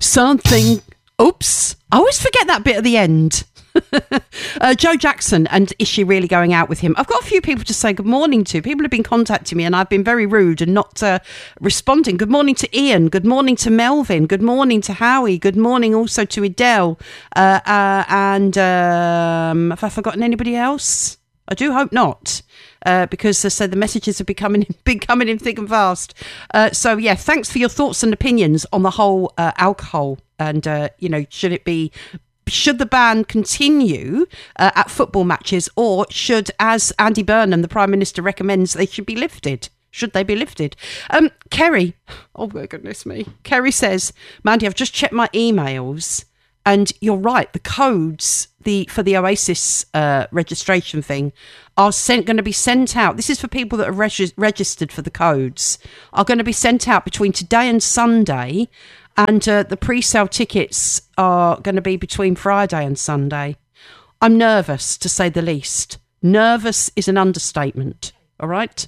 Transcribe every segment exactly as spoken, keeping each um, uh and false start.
something. Oops. I always forget that bit at the end. uh, Joe Jackson, and is she really going out with him? I've got a few people to say good morning to. People have been contacting me and I've been very rude and not uh, responding. Good morning to Ian. Good morning to Melvin. Good morning to Howie. Good morning also to Adele. Uh, uh, and um, have I forgotten anybody else? I do hope not. Uh, because, as I said, the messages have been coming, been coming in thick and fast. Uh, so, yeah, thanks for your thoughts and opinions on the whole uh, alcohol. And, uh, you know, should it be, should the ban continue uh, at football matches, or should, as Andy Burnham, the Prime Minister, recommends, they should be lifted? Should they be lifted? Um, Kerry, oh my goodness me. Kerry says, Mandy, I've just checked my emails. And you're right, the codes the for the Oasis uh, registration thing are sent going to be sent out. This is for people that are reg- registered for the codes, are going to be sent out between today and Sunday, and uh, the pre-sale tickets are going to be between Friday and Sunday. I'm nervous, to say the least. Nervous is an understatement, all right?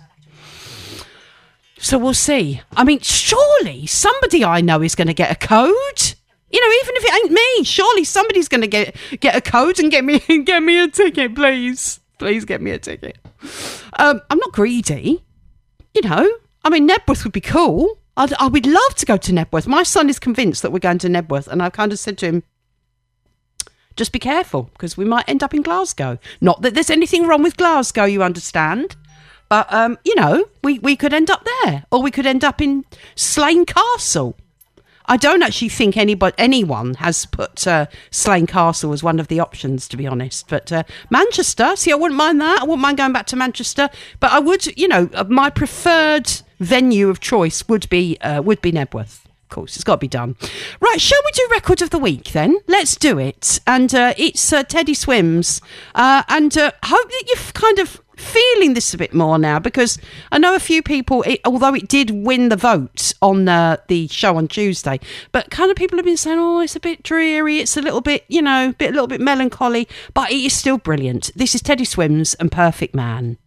So we'll see. I mean, surely somebody I know is going to get a code. You know, even if it ain't me, surely somebody's going to get get a code and get me get me a ticket, please. Please get me a ticket. Um, I'm not greedy, you know. I mean, Nebworth would be cool. I'd, I would love to go to Nebworth. My son is convinced that we're going to Nebworth, and I've kind of said to him, just be careful, because we might end up in Glasgow. Not that there's anything wrong with Glasgow, you understand. But, um, you know, we, we could end up there, or we could end up in Slane Castle. I don't actually think anybody, anyone has put uh, Slane Castle as one of the options, to be honest. But uh, Manchester, see, I wouldn't mind that. I wouldn't mind going back to Manchester. But I would, you know, my preferred venue of choice would be uh, would be Nebworth. Of course, it's got to be done. Right, shall we do Record of the Week then? Let's do it. And uh, it's uh, Teddy Swims. Uh, and uh, hope that you've kind of feeling this a bit more now, because I know a few people, it, although it did win the vote on uh, the show on Tuesday, but kind of people have been saying, oh, it's a bit dreary, it's a little bit, you know, bit, a little bit melancholy, but it is still brilliant. This is Teddy Swims and Perfect Man.